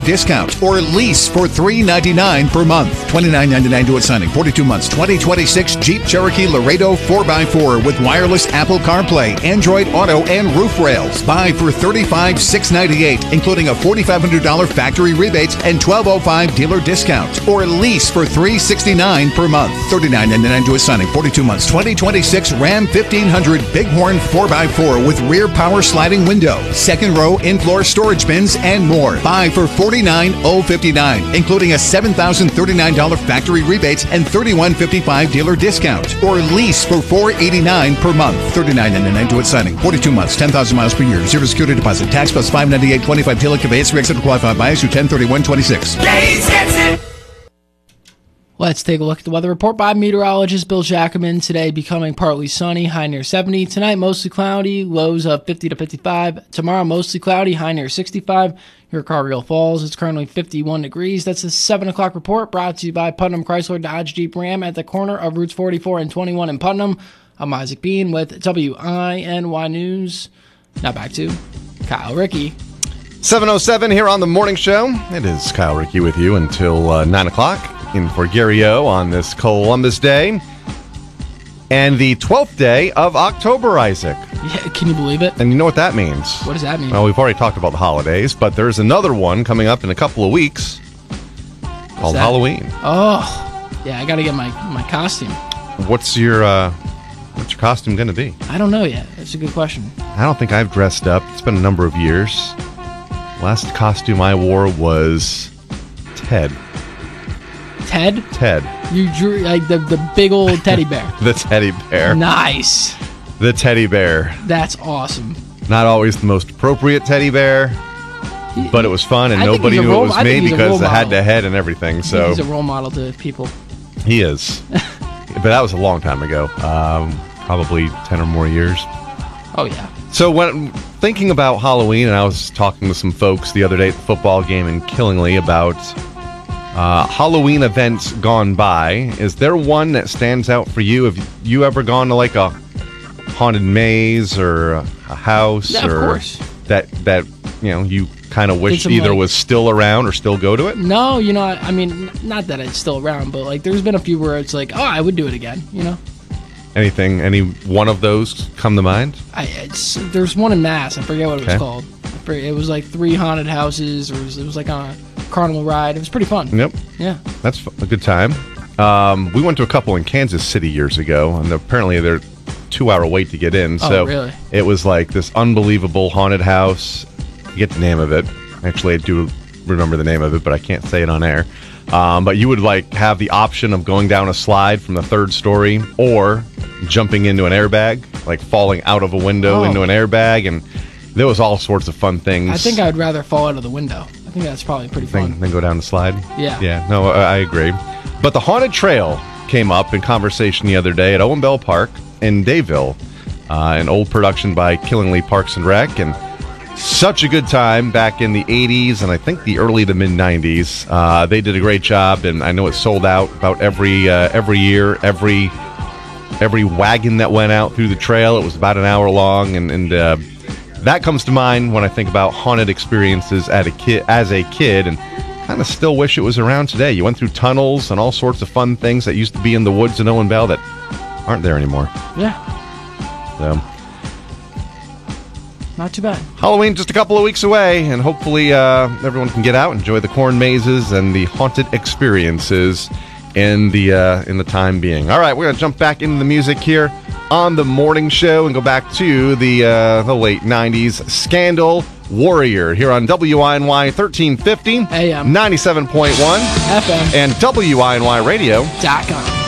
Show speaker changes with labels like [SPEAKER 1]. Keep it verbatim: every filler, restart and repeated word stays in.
[SPEAKER 1] discount or lease for three ninety-nine per month. twenty-nine ninety-nine to its signing, forty-two months. twenty twenty-six Jeep Cherokee Laredo four by four with wireless Apple CarPlay, Android Auto, and roof rails. Buy for thirty-five thousand six hundred ninety-eight dollars, including a four thousand five hundred dollars factory rebates and twelve oh five dealer discount. Or lease for three sixty-nine per month. thirty-nine ninety-nine to its signing, forty-two months. twenty twenty-six Ram fifteen hundred Bighorn four by four with rear power sliding window, second row in-floor storage bins, and more. Buy for forty-nine thousand fifty-nine, including a seven thousand thirty-nine dollars factory rebates and thirty-one fifty-five dealer discount. Or lease for four eighty-nine per month. thirty-nine ninety-nine to its signing, forty-two months, ten thousand miles per year, zero security deposit, tax plus five ninety-eight twenty-five dealer conveyance, re-accepted qualified buyers through ten thirty-one twenty-six.
[SPEAKER 2] Let's take a look at the weather report by meteorologist Bill Jacobman. Today becoming partly sunny, high near seventy. Tonight mostly cloudy, lows of fifty to fifty-five. Tomorrow mostly cloudy, high near sixty-five. Here at Cargill Falls, it's currently fifty-one degrees. That's the seven o'clock report brought to you by Putnam Chrysler Dodge Jeep Ram at the corner of Routes forty-four and twenty-one in Putnam. I'm Isaac Bean with W I N Y News. Now back to Kyle Rickey.
[SPEAKER 3] seven oh seven here on the morning show. It is Kyle Rickey with you until uh, nine o'clock. In for Gary O on this Columbus Day. And the twelfth day of October, Isaac.
[SPEAKER 2] Yeah, can you believe it?
[SPEAKER 3] And you know what that means?
[SPEAKER 2] What does that mean?
[SPEAKER 3] Well, we've already talked about the holidays, but there's another one coming up in a couple of weeks called Halloween.
[SPEAKER 2] Oh, yeah, I got to get my, my costume.
[SPEAKER 3] What's your uh, what's your costume going to be?
[SPEAKER 2] I don't know yet. That's a good question.
[SPEAKER 3] I don't think I've dressed up. It's been a number of years. Last costume I wore was Ted.
[SPEAKER 2] Ted?
[SPEAKER 3] Ted.
[SPEAKER 2] You drew like the, the big old teddy bear.
[SPEAKER 3] The teddy bear.
[SPEAKER 2] Nice.
[SPEAKER 3] The teddy bear.
[SPEAKER 2] That's awesome.
[SPEAKER 3] Not always the most appropriate tedy bear, but it was fun, and
[SPEAKER 2] I
[SPEAKER 3] nobody knew
[SPEAKER 2] role,
[SPEAKER 3] it was
[SPEAKER 2] I
[SPEAKER 3] me because
[SPEAKER 2] I
[SPEAKER 3] had to head and everything. So
[SPEAKER 2] he's a role model to people.
[SPEAKER 3] He is. But that was a long time ago. Um, probably ten or more years.
[SPEAKER 2] Oh, yeah.
[SPEAKER 3] So when thinking about Halloween, and I was talking to some folks the other day at the football game in Killingly about Uh, Halloween events gone by. Is there one that stands out for you? Have you ever gone to like a haunted maze or a house?
[SPEAKER 2] Yeah,
[SPEAKER 3] or
[SPEAKER 2] of course.
[SPEAKER 3] That, that you know, you kind of wish
[SPEAKER 2] some,
[SPEAKER 3] either
[SPEAKER 2] like,
[SPEAKER 3] was still around or still go to it?
[SPEAKER 2] No, you know, I, I mean, not that it's still around, but like there's been a few where it's like, oh, I would do it again, you know?
[SPEAKER 3] Anything, any one of those come to mind?
[SPEAKER 2] I, it's, there's one in Mass. I forget what it
[SPEAKER 3] Okay.
[SPEAKER 2] was called. I forget, it was like three haunted houses, or it was, it was like on a carnival ride. It was pretty fun.
[SPEAKER 3] Yep.
[SPEAKER 2] Yeah.
[SPEAKER 3] That's a good time. Um, we went to a couple in Kansas City years ago, and apparently they're two-hour wait to get in. So
[SPEAKER 2] Oh, really?
[SPEAKER 3] it was like this unbelievable haunted house. I forget the name of it. Actually, I do remember the name of it, but I can't say it on air. Um, but you would like have the option of going down a slide from the third story or jumping into an airbag, like falling out of a window
[SPEAKER 2] Oh.
[SPEAKER 3] into an airbag, and there was all sorts of fun things.
[SPEAKER 2] I think I would rather fall out of the window. I think that's probably pretty
[SPEAKER 3] Then,
[SPEAKER 2] fun.
[SPEAKER 3] then go down the slide?
[SPEAKER 2] Yeah.
[SPEAKER 3] Yeah, no, I I agree. But the Haunted Trail came up in conversation the other day at Owen Bell Park in Dayville, uh, an old production by Killingly Parks and Rec, and such a good time back in the eighties and I think the early to mid-nineties. Uh, they did a great job, and I know it sold out about every uh, every year, every every wagon that went out through the trail. It was about an hour long, and, and uh, that comes to mind when I think about haunted experiences as a kid, as a kid, and kind of still wish it was around today. You went through tunnels and all sorts of fun things that used to be in the woods in Owen Bell that aren't there anymore.
[SPEAKER 2] Yeah.
[SPEAKER 3] So
[SPEAKER 2] not too bad.
[SPEAKER 3] Halloween just a couple of weeks away, and hopefully uh, everyone can get out, enjoy the corn mazes and the haunted experiences in the uh, in the time being. All right, we're going to jump back into the music here on the morning show and go back to the uh, the late nineties. Scandal Warrior here on W I N Y thirteen fifty,
[SPEAKER 2] A M,
[SPEAKER 3] ninety-seven point one
[SPEAKER 2] F M,
[SPEAKER 3] and W I N Y radio
[SPEAKER 2] dot com.